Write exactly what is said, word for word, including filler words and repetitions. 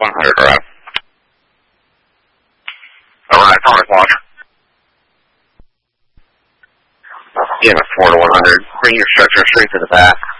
one hundred, alright. Alright, Thomas Watch. E M S four to one hundred. Bring your structure straight to the back.